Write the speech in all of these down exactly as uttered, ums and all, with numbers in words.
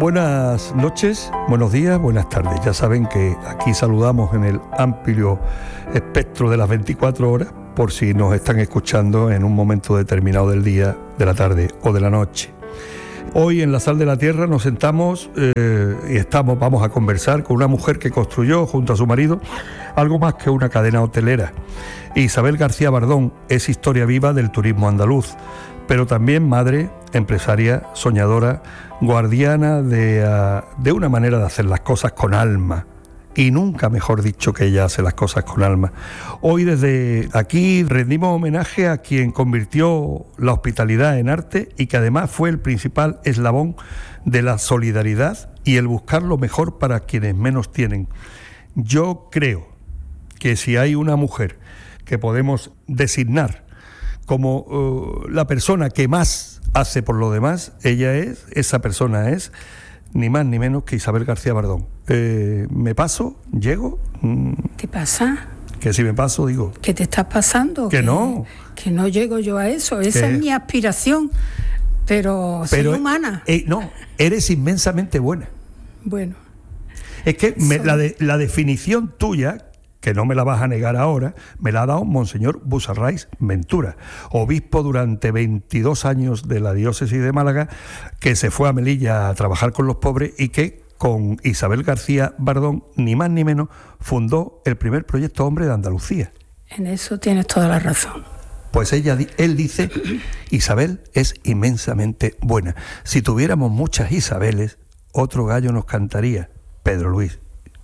Buenas noches, buenos días, buenas tardes. Ya saben que aquí saludamos en el amplio espectro de las veinticuatro horas por si nos están escuchando en un momento determinado del día, de la tarde o de la noche. Hoy en La Sal de la Tierra nos sentamos eh, y estamos, vamos a conversar con una mujer que construyó junto a su marido algo más que una cadena hotelera. Isabel García Bardón es historia viva del turismo andaluz, pero también madre, empresaria, soñadora, guardiana de, uh, de una manera de hacer las cosas con alma. Y nunca mejor dicho que ella hace las cosas con alma. Hoy desde aquí rendimos homenaje a quien convirtió la hospitalidad en arte y que además fue el principal eslabón de la solidaridad y el buscar lo mejor para quienes menos tienen. Yo creo que si hay una mujer que podemos designar como uh, la persona que más hace por lo demás, ella es, esa persona es ni más ni menos que Isabel García Bardón. Eh, ¿Me paso? ¿Llego? ¿Qué pasa? Que si me paso, digo... ¿Qué te estás pasando? Que, que no. Que no llego yo a eso. Esa ¿Qué? Es mi aspiración. Pero, pero soy humana. Eh, no, eres inmensamente buena. Bueno. Es que me, la, de, la definición tuya, que no me la vas a negar ahora, me la ha dado Monseñor Busarrais Ventura, obispo durante veintidós años de la diócesis de Málaga, que se fue a Melilla a trabajar con los pobres y que con Isabel García Bardón, ni más ni menos, fundó el primer proyecto Hombre de Andalucía. En eso tienes toda la razón. Pues ella, él dice, Isabel es inmensamente buena. Si tuviéramos muchas Isabeles, otro gallo nos cantaría, Pedro Luis.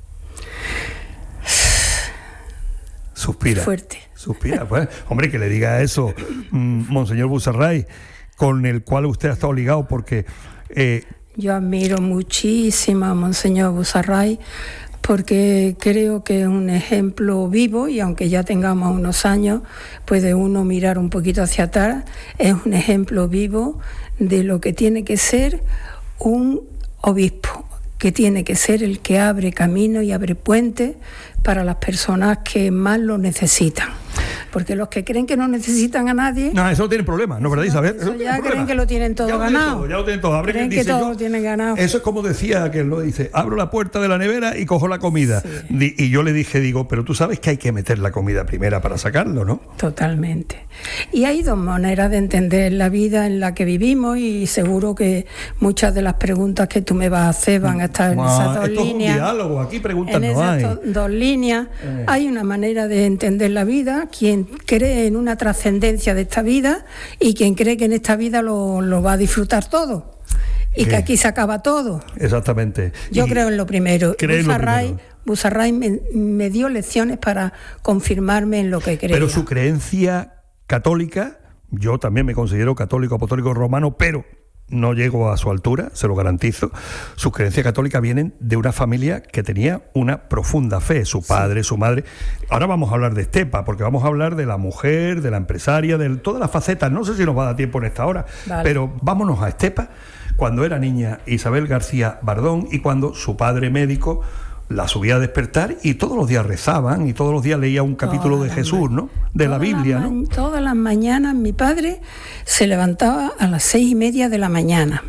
Suspira. Fuerte. Suspira. Pues, hombre, que le diga eso, mmm, Monseñor Busarrais, con el cual usted ha estado ligado, porque... Eh, Yo admiro muchísimo a Monseñor Busarrais, porque creo que es un ejemplo vivo, y aunque ya tengamos unos años, puede uno mirar un poquito hacia atrás, es un ejemplo vivo de lo que tiene que ser un obispo, que tiene que ser el que abre camino y abre puentes para las personas que más lo necesitan. Porque los que creen que no necesitan a nadie... No, eso no tiene problema, ¿no es verdad, Isabel? Eso ya creen problema. Que lo tienen todo ya ganado. Todo, ya lo tienen todo. Abre creen dice, que todo yo, lo tienen ganado. Eso es como decía que lo dice, abro la puerta de la nevera y cojo la comida. Sí. Y yo le dije, digo, pero tú sabes que hay que meter la comida primera para sacarlo, ¿no? Totalmente. Y hay dos maneras de entender la vida en la que vivimos, y seguro que muchas de las preguntas que tú me vas a hacer van a estar en ah, esas dos esto líneas. Es un diálogo, aquí preguntas en no esas hay. do, dos líneas eh. hay una manera de entender la vida, quien cree en una trascendencia de esta vida y quien cree que en esta vida lo, lo va a disfrutar todo y ¿Qué? Que aquí se acaba todo. Exactamente. Yo y creo en lo primero. Busarrais, Busarrais me, me dio lecciones para confirmarme en lo que creía. Pero su creencia católica, yo también me considero católico apostólico romano, pero no llego a su altura, se lo garantizo. Sus creencias católicas vienen de una familia que tenía una profunda fe, su padre, sí. su madre. Ahora vamos a hablar de Estepa, porque vamos a hablar de la mujer, de la empresaria, de todas las facetas. No sé si nos va a dar tiempo en esta hora, vale. Pero vámonos a Estepa, cuando era niña Isabel García Bardón y cuando su padre médico la subía a despertar y todos los días rezaban y todos los días leía un capítulo todas de Jesús, ¿no? De la Biblia, ma- ¿no? Todas las mañanas mi padre se levantaba a las seis y media de la mañana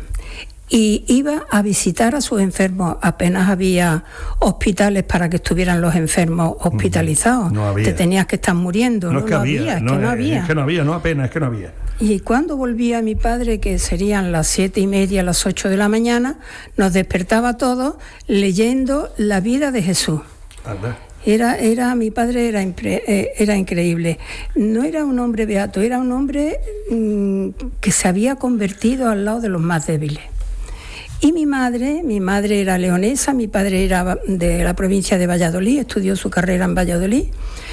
y iba a visitar a sus enfermos. Apenas había hospitales para que estuvieran los enfermos hospitalizados. No había. Te tenías que estar muriendo. No, no, es que no había, había, es no, que no es, había. Es que no había, no apenas, es que no había. Y cuando volvía mi padre, que serían las siete y media, las ocho de la mañana, nos despertaba a todos leyendo la vida de Jesús. ¿Verdad? Era, era, mi padre era, impre, eh, era increíble. No era un hombre beato, era un hombre mmm, que se había convertido al lado de los más débiles. Y mi madre, mi madre era leonesa, mi padre era de la provincia de Valladolid, estudió su carrera en Valladolid.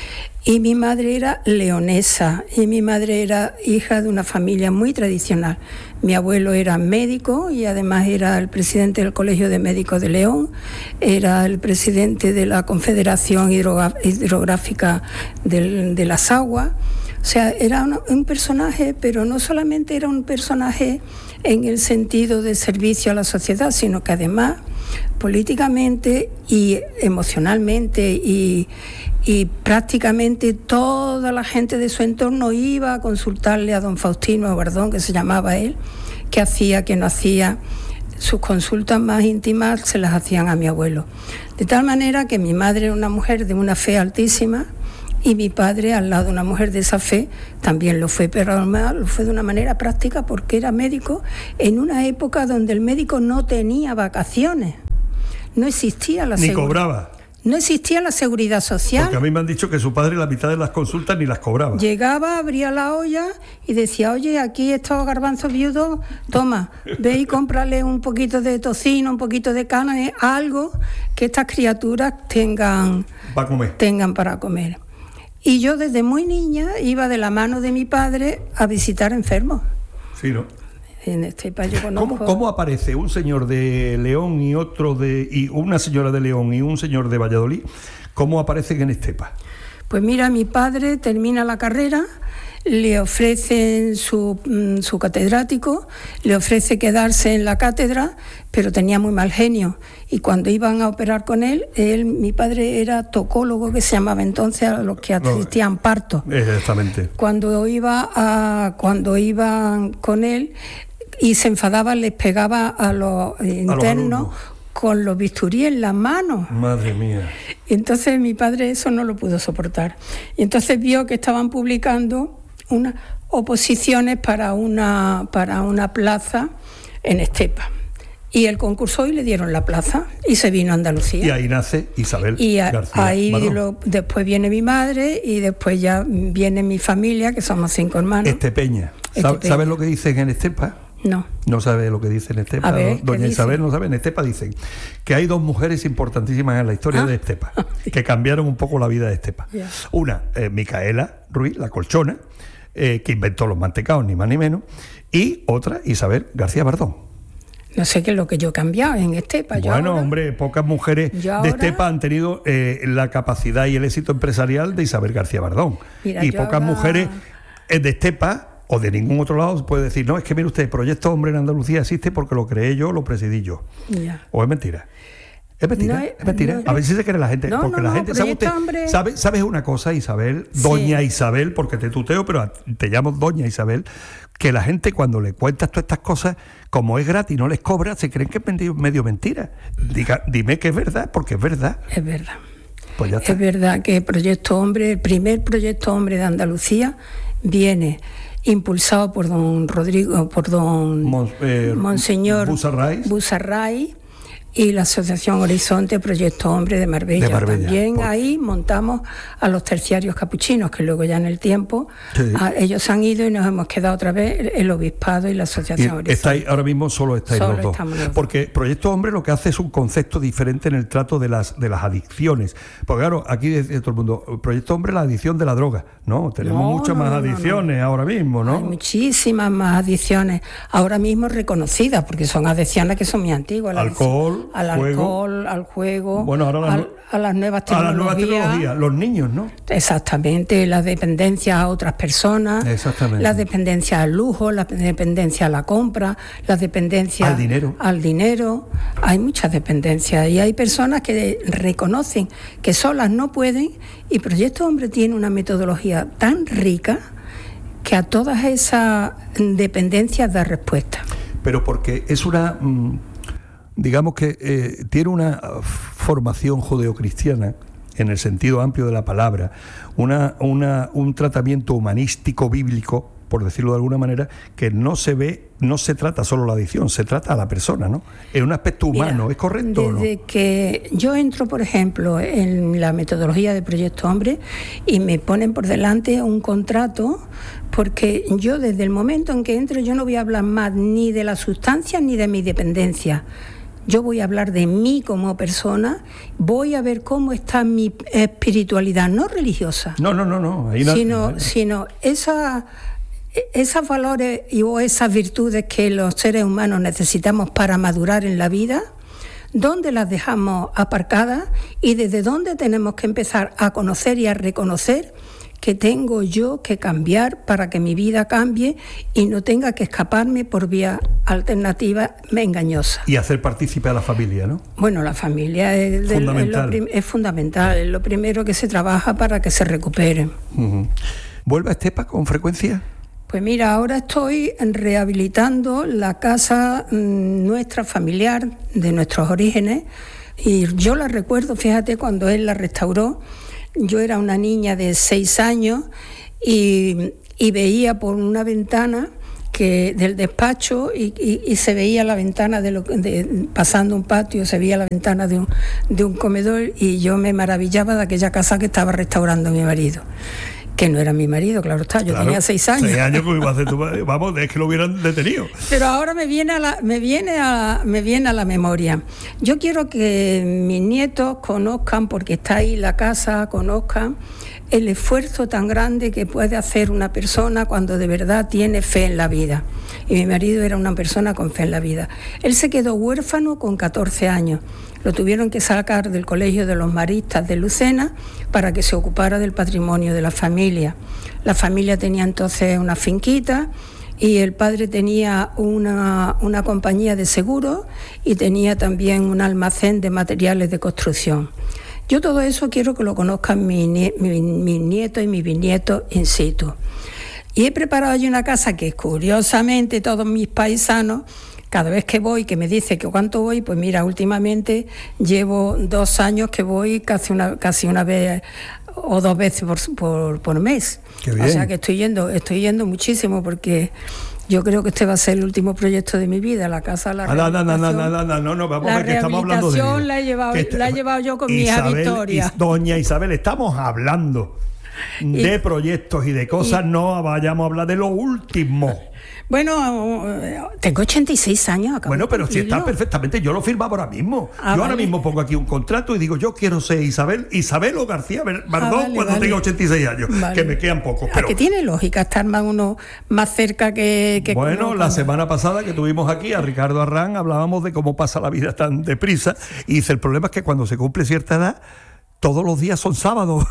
Y mi madre era leonesa, y mi madre era hija de una familia muy tradicional. Mi abuelo era médico y además era el presidente del Colegio de Médicos de León, era el presidente de la Confederación Hidrográfica de, de las Aguas. O sea, era un, un personaje, pero no solamente era un personaje en el sentido de servicio a la sociedad, sino que además políticamente y emocionalmente y, y prácticamente toda la gente de su entorno iba a consultarle a don Faustino Bardón, que se llamaba él, qué hacía, qué no hacía. sus consultas más íntimas se las hacían a mi abuelo. De tal manera que mi madre era una mujer de una fe altísima y mi padre, al lado de una mujer de esa fe, también lo fue, pero además lo fue de una manera práctica porque era médico en una época donde el médico no tenía vacaciones, no existía la seguridad. Ni cobraba. No existía la seguridad social. Porque a mí me han dicho que su padre la mitad de las consultas ni las cobraba. Llegaba, abría la olla y decía, oye, aquí estos garbanzos viudos, toma, ve y cómprale un poquito de tocino, un poquito de carne, algo que estas criaturas tengan para comer. tengan para comer. Y yo desde muy niña iba de la mano de mi padre a visitar enfermos. Sí, ¿no? En Estepa yo conozco... ¿Cómo, ¿Cómo aparece un señor de León y otro de... y una señora de León y un señor de Valladolid? ¿Cómo aparecen en Estepa? Pues mira, mi padre termina la carrera, le ofrecen su, su catedrático, le ofrece quedarse en la cátedra, pero tenía muy mal genio. Y cuando iban a operar con él, él mi padre era tocólogo, que se llamaba entonces a los que asistían partos. Exactamente. Cuando iba a, cuando iban con él y se enfadaba, les pegaba a los internos. A los con los bisturíes en las manos. Madre mía. Y entonces mi padre eso no lo pudo soportar. Y entonces vio que estaban publicando unas oposiciones para una, para una plaza en Estepa. Y él concursó y le dieron la plaza y se vino a Andalucía. Y ahí nace Isabel y a, García ahí Bardón. Lo, después viene mi madre y después ya viene mi familia, que somos cinco hermanos. Estepeña. ¿Sabes sabe lo que dicen en Estepa? No. No sabe lo que dice en Estepa. Ver, Doña Isabel no sabe. En Estepa dicen que hay dos mujeres importantísimas en la historia ah. de Estepa, que cambiaron un poco la vida de Estepa. Yeah. Una, eh, Micaela Ruiz, la colchona, eh, que inventó los mantecaos, ni más ni menos, y otra, Isabel García Bardón. No sé qué es lo que yo he cambiado en Estepa. Yo bueno, ahora, hombre, pocas mujeres de ahora, Estepa han tenido eh, la capacidad y el éxito empresarial de Isabel García Bardón. Mira, y pocas ahora... mujeres de Estepa o de ningún otro lado puede decir, no, es que mire usted, Proyecto Hombre en Andalucía existe porque lo creé yo, lo presidí yo. Ya. O es mentira. Es mentira, no, es mentira. No, a ver si se cree la gente. No, porque no, la gente, ¿sabe usted? Hombre... ¿Sabe, ¿Sabes una cosa, Isabel? Doña sí. Isabel, porque te tuteo, pero te llamo Doña Isabel, que la gente cuando le cuentas todas estas cosas, como es gratis, no les cobra, se creen que es medio, medio mentira. Diga, dime que es verdad, porque es verdad. Es verdad. Pues ya está. Es verdad que Proyecto Hombre, el primer Proyecto Hombre de Andalucía, viene impulsado por don Rodrigo, por don Mon, eh, Monseñor Busarray. Busarray y la Asociación Horizonte Proyecto Hombre de Marbella. De Marbella También por... ahí montamos a los terciarios capuchinos, que luego ya en el tiempo sí. a, ellos han ido y nos hemos quedado otra vez el obispado y la Asociación y Horizonte. Estáis, ahora mismo solo estáis solo los dos. Los dos. Porque Proyecto Hombre lo que hace es un concepto diferente en el trato de las de las adicciones. Porque claro, aquí dice todo el mundo, Proyecto Hombre, la adicción de la droga. No, tenemos no, muchas no, más no, adicciones no. ahora mismo, ¿no? Hay muchísimas más adicciones, ahora mismo reconocidas, porque son adicciones que son muy antiguas. Alcohol. Al juego. alcohol, al juego, bueno, ahora las, al, a las nuevas tecnologías. A las nuevas tecnologías, los niños, ¿no? Exactamente, la dependencia a otras personas, exactamente. La dependencia al lujo, la dependencia a la compra, la dependencia al dinero. Al dinero. Hay muchas dependencias y hay personas que reconocen que solas no pueden y Proyecto Hombre tiene una metodología tan rica que a todas esas dependencias da respuesta. Pero porque es una... Mmm, digamos que eh, tiene una formación judeocristiana en el sentido amplio de la palabra, una, una, un tratamiento humanístico bíblico, por decirlo de alguna manera, que no se ve, no se trata solo la adicción, se trata a la persona, ¿no? En un aspecto humano. Mira, ¿es correcto o no? Desde que yo entro, por ejemplo, en la metodología de Proyecto Hombre y me ponen por delante un contrato, porque yo desde el momento en que entro yo no voy a hablar más ni de la sustancia ni de mi dependencia. Yo voy a hablar de mí como persona, voy a ver cómo está mi espiritualidad, no religiosa. No, no, no, no. Ahí no sino, no. sino esa, esos valores y, o esas virtudes que los seres humanos necesitamos para madurar en la vida, dónde las dejamos aparcadas y desde dónde tenemos que empezar a conocer y a reconocer que tengo yo que cambiar para que mi vida cambie y no tenga que escaparme por vía alternativa engañosa. Y hacer partícipe a la familia, ¿no? Bueno, la familia es, del, fundamental. es, lo prim- es fundamental, es lo primero que se trabaja para que se recuperen. Uh-huh. ¿Vuelve a Estepa con frecuencia? Pues mira, ahora estoy rehabilitando la casa mmm, nuestra familiar de nuestros orígenes y yo la recuerdo, fíjate, cuando él la restauró, yo era una niña de seis años y, y veía por una ventana que del despacho y, y, y se veía la ventana de, lo, de pasando un patio, se veía la ventana de un, de un comedor y yo me maravillaba de aquella casa que estaba restaurando mi marido. Que no era mi marido, claro está, yo claro, tenía seis años. Seis años, como iba a hacer tu madre? Vamos, es que lo hubieran detenido. Pero ahora me viene a la, me viene a, me viene a la memoria. Yo quiero que mis nietos conozcan, porque está ahí la casa, conozcan el esfuerzo tan grande que puede hacer una persona cuando de verdad tiene fe en la vida. Y mi marido era una persona con fe en la vida. Él se quedó huérfano con catorce años. Lo tuvieron que sacar del Colegio de los Maristas de Lucena para que se ocupara del patrimonio de la familia. La familia tenía entonces una finquita y el padre tenía una, una compañía de seguros y tenía también un almacén de materiales de construcción. Yo todo eso quiero que lo conozcan mis mi, mi, mi nietos y mis bisnietos in situ. Y he preparado allí una casa que curiosamente todos mis paisanos, cada vez que voy, que me dice que cuánto voy, pues mira, últimamente llevo dos años que voy casi una, casi una vez o dos veces por, por, por mes. Qué bien. O sea que estoy yendo, estoy yendo muchísimo porque yo creo que este va a ser el último proyecto de mi vida, la casa, la ah, no, no, no, no, no, no, no, no, vamos a ver que estamos hablando de... La rehabilitación la he llevado, este, la he llevado yo con mi hija Victoria. Doña Isabel, estamos hablando de y, proyectos y de cosas, y, no vayamos a hablar de lo último. Bueno, tengo ochenta y seis años. Acabo bueno, pero si está perfectamente, yo lo firmaba ahora mismo. Ah, yo vale. Ahora mismo pongo aquí un contrato y digo, yo quiero ser Isabel, Isabel o García Bardón ah, vale, cuando vale. tenga ochenta y seis años, vale. que me quedan pocos. Pero... que tiene lógica estar más uno más cerca que... que bueno, la semana pasada que tuvimos aquí a Ricardo Arrán, hablábamos de cómo pasa la vida tan deprisa y dice, el problema es que cuando se cumple cierta edad, todos los días son sábados.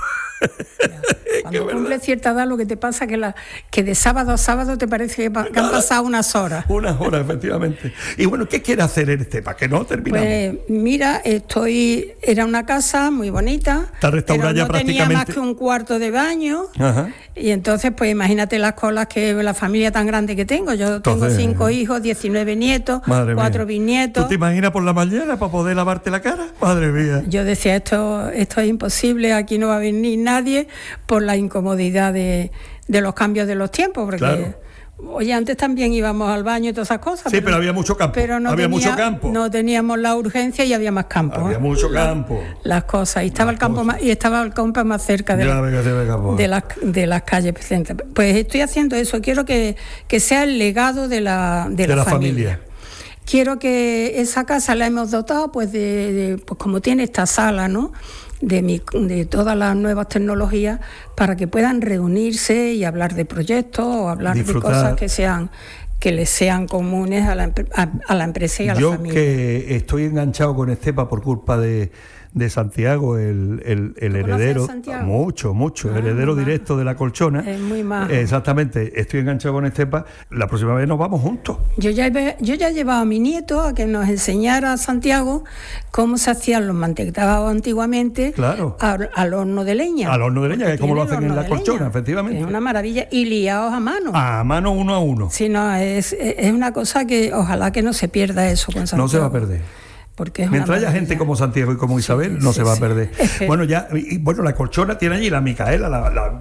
Cuando cumple cierta edad, lo que te pasa es que, la, que de sábado a sábado te parece que, pa, que han pasado unas horas. Unas horas, efectivamente. Y bueno, ¿qué quiere hacer en este? ¿Para que no terminamos? Pues mira, estoy era una casa muy bonita. Está restaurada ya no prácticamente. Tenía más que un cuarto de baño. Ajá. Y entonces, pues imagínate las colas que la familia tan grande que tengo. Yo entonces, tengo cinco hijos, diecinueve nietos, cuatro bisnietos. ¿Tú te imaginas por la mañana para poder lavarte la cara? Madre mía. Yo decía, esto, esto es imposible, aquí no va a venir nadie por la incomodidad de, de los cambios de los tiempos, porque claro. Oye, antes también íbamos al baño y todas esas cosas. Sí, pero, pero había mucho campo. Pero no había tenía, mucho campo. No teníamos la urgencia y había más campo. Había ¿eh? mucho campo. La, las cosas. Y estaba las el campo más, y estaba el campo más cerca de, la, de, las, de las calles. Pues estoy haciendo eso. Quiero que, que sea el legado de la, de de la, la familia. familia. Quiero que esa casa la hemos dotado, pues, de, de pues como tiene esta sala, ¿no? De, mi, de todas las nuevas tecnologías para que puedan reunirse y hablar de proyectos o hablar Disfrutar. de cosas que sean que les sean comunes a la, a, a la empresa y a Yo la familia. Yo que estoy enganchado con Estepa por culpa de, de Santiago, el, el, el heredero, mucho, mucho, ah, heredero directo de la Colchona. Es muy majo. Exactamente, estoy enganchado con Estepa. La próxima vez nos vamos juntos. Yo ya, he, yo ya he llevado a mi nieto a que nos enseñara a Santiago cómo se hacían los mantecados antiguamente, claro. al, al horno de leña. Al horno de leña, que es como lo hacen en la Colchona, leña, efectivamente. Es una maravilla, y liados a mano. A mano, uno a uno. Sí, no, es, es una cosa que ojalá que no se pierda eso con Santiago. No se va a perder. Porque es mientras haya gente como Santiago y como Isabel, sí, no sí, se va sí. a perder. Bueno, ya, y, bueno, la Colchona tiene allí, la Micaela, la, la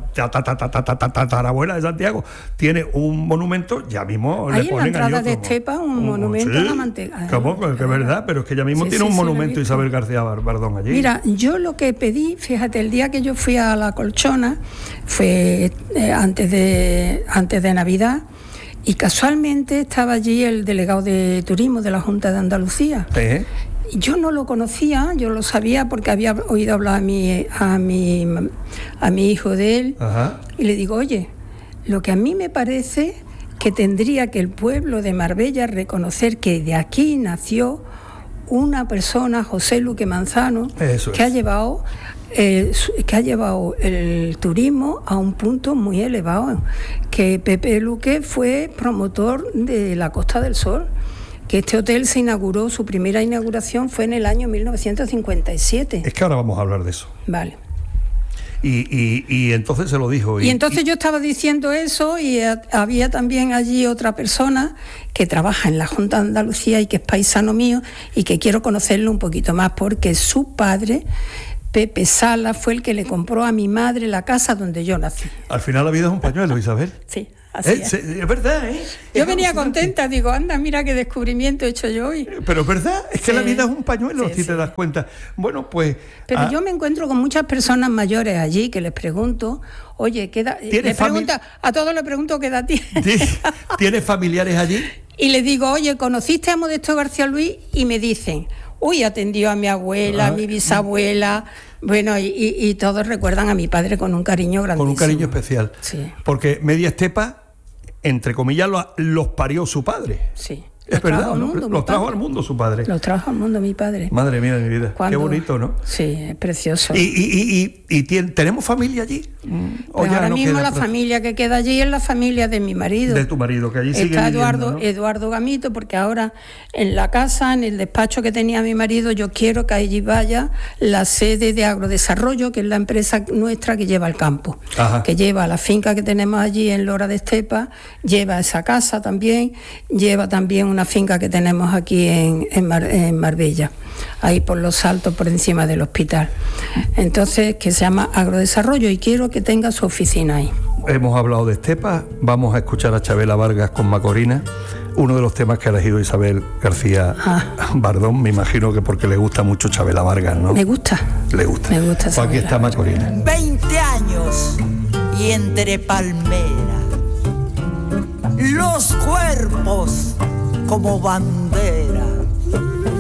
tatarabuela de Santiago, tiene un monumento, ya mismo ahí le ponen en la entrada allí de Estepa un, un monumento sí, a la manteca. ¿Cómo? Que es verdad, pero es que ya mismo sí, tiene sí, un sí, monumento Isabel García Bardón allí. Mira, yo lo que pedí, fíjate, el día que yo fui a la Colchona, fue eh, antes de antes de Navidad, y casualmente estaba allí el delegado de turismo de la Junta de Andalucía. ¿Eh? Yo no lo conocía, yo lo sabía porque había oído hablar a mi, a mi, a mi hijo de él. Ajá. Y le digo, oye, lo que a mí me parece que tendría que el pueblo de Marbella reconocer que de aquí nació una persona, José Luque Manzano, Eso que es. ha llevado... Eh, que ha llevado el turismo a un punto muy elevado, que Pepe Luque fue promotor de la Costa del Sol, que este hotel se inauguró, su primera inauguración fue en el año mil novecientos cincuenta y siete. Es que ahora vamos a hablar de eso. Vale. Y, y, y entonces se lo dijo. Y, y entonces y... yo estaba diciendo eso y a, había también allí otra persona que trabaja en la Junta de Andalucía y que es paisano mío y que quiero conocerlo un poquito más porque su padre, Pepe Sala, fue el que le compró a mi madre la casa donde yo nací. Al final la vida es un pañuelo, Isabel. Sí. Así ¿Eh? es. Es verdad, ¿eh? Yo es venía contenta, digo, anda, mira qué descubrimiento he hecho yo hoy. Pero es verdad, es que sí, la vida es un pañuelo, sí, si sí. te das cuenta. Bueno, pues... Pero ah, yo me encuentro con muchas personas mayores allí que les pregunto, oye, ¿qué edad? Les pregunta, a todos les pregunto qué edad tienes. ¿Tienes familiares allí? Y les digo, oye, ¿conociste a Modesto García Luis? Y me dicen, uy, atendió a mi abuela, ah, a mi bisabuela... Bueno, y, y, y todos recuerdan a mi padre con un cariño grandísimo. Con un cariño especial. Sí. Porque Media Estepa, entre comillas, los, los parió su padre. Sí. Es verdad, ¿no? Mundo, los trajo padre. al mundo su padre. Los trajo al mundo mi padre. Madre mía de mi vida. ¿Cuándo? Qué bonito, ¿no? Sí, es precioso. ¿Y, y, y, y, y tien, tenemos familia allí? ¿O pues ya ahora no mismo la familia que queda allí es la familia de mi marido. De tu marido, que allí sigue Está Eduardo, viviendo, ¿no? Eduardo Gamito, porque ahora en la casa, en el despacho que tenía mi marido, yo quiero que allí vaya la sede de Agrodesarrollo, que es la empresa nuestra que lleva el campo. Ajá. Que lleva la finca que tenemos allí en Lora de Estepa, lleva esa casa también, lleva también una finca que tenemos aquí en, en, Mar, en Marbella, ahí por los Saltos, por encima del hospital. Entonces, que se llama Agrodesarrollo y quiero que tenga su oficina ahí. Hemos hablado de Estepa, vamos a escuchar a Chabela Vargas con Macorina, uno de los temas que ha elegido Isabel García ah. Bardón, me imagino que porque le gusta mucho Chabela Vargas, ¿no? Me gusta. Le gusta. Me gusta. Pues aquí está Macorina. veinte años y entre palmeras, los cuerpos como bandera.